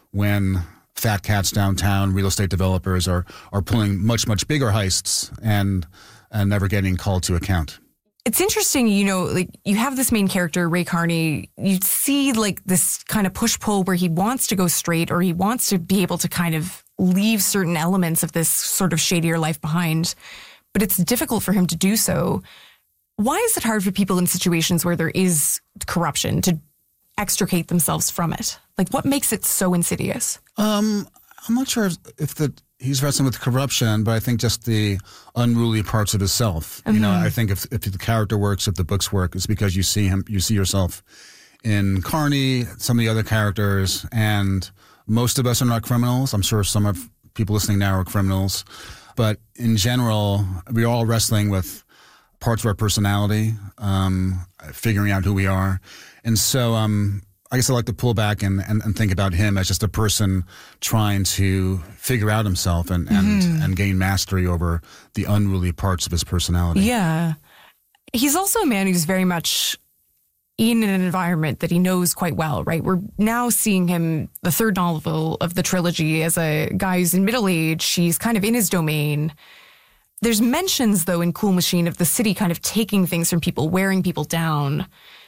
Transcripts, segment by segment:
when fat cats downtown, real estate developers are pulling much, much bigger heists and never getting called to account. It's interesting, like you have this main character, Ray Carney. You see like this kind of push-pull where he wants to go straight, or he wants to be able to kind of leave certain elements of this sort of shadier life behind. But it's difficult for him to do so. Why is it hard for people in situations where there is corruption to extricate themselves from it? Like, what makes it so insidious? I'm not sure if he's wrestling with corruption, but I think just the unruly parts of himself. Mm-hmm. I think if the character works, if the books work, it's because you see yourself in Carney, some of the other characters, and most of us are not criminals. I'm sure some of people listening now are criminals, but in general, we're all wrestling with parts of our personality, figuring out who we are. And so I guess I like to pull back and think about him as just a person trying to figure out himself and gain mastery over the unruly parts of his personality. Yeah. He's also a man who's very much in an environment that he knows quite well, right? We're now seeing him, the third novel of the trilogy, as a guy who's in middle age. He's kind of in his domain. There's mentions, though, in Cool Machine of the city kind of taking things from people, wearing people down.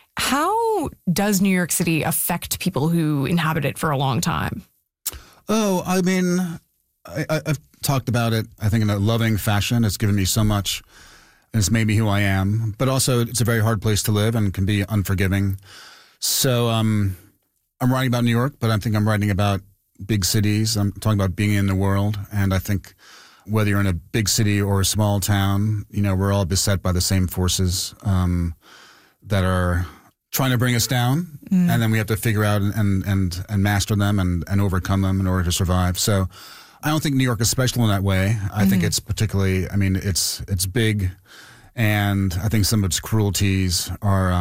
How does New York City affect people who inhabit it for a long time? Oh, I mean, I've talked about it, I think, in a loving fashion. It's given me so much, and it's made me who I am. But also, it's a very hard place to live and can be unforgiving. So I'm writing about New York, but I think I'm writing about big cities. I'm talking about being in the world, and I think whether you're in a big city or a small town, we're all beset by the same forces that are trying to bring us down, and then we have to figure out and master them and overcome them in order to survive. So I don't think New York is special in that way. I think it's particularly, it's big, and I think some of its cruelties are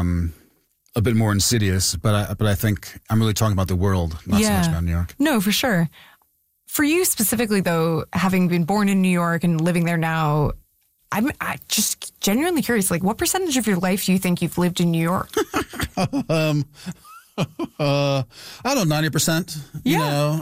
a bit more insidious, but I think I'm really talking about the world, not so much about New York. No, for sure. For you specifically, though, having been born in New York and living there now, I'm just genuinely curious, like, what percentage of your life do you think you've lived in New York? I don't know, 90%. Yeah.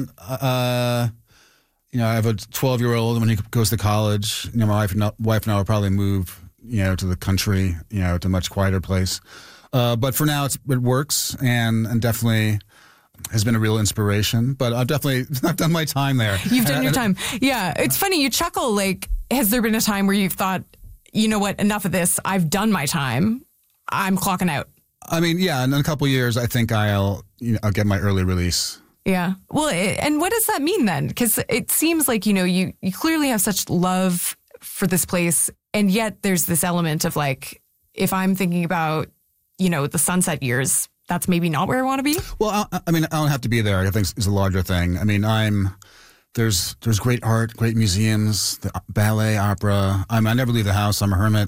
I have a 12-year-old, and when he goes to college, my wife and I will probably move, to the country, to a much quieter place. But for now, it works, and definitely has been a real inspiration. But I've done my time there. You've done your time. Yeah. It's funny. You chuckle, like, has there been a time where you've thought, you know what, enough of this. I've done my time. I'm clocking out. In a couple of years, I think I'll get my early release. Yeah. Well, and what does that mean then? Because it seems like, you clearly have such love for this place. And yet there's this element of like, if I'm thinking about, the sunset years, that's maybe not where I want to be. Well, I don't have to be there. I think it's a larger thing. There's great art, great museums, the ballet, opera. I never leave the house. I'm a hermit.